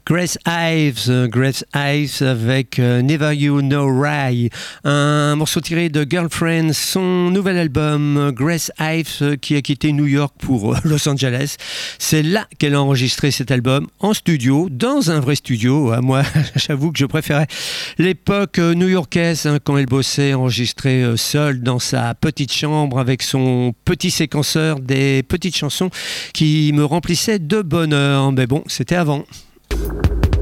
Grace Ives avec Never You Know Why, un morceau tiré de Girlfriend, son nouvel album. Grace Ives qui a quitté New York pour Los Angeles. C'est là qu'elle a enregistré cet album, en studio, dans un vrai studio. Moi, j'avoue que je préférais l'époque new-yorkaise, quand elle bossait enregistrée seule dans sa petite chambre avec son petit séquenceur, des petites chansons qui me remplissaient de bonheur. Mais bon, c'était avant.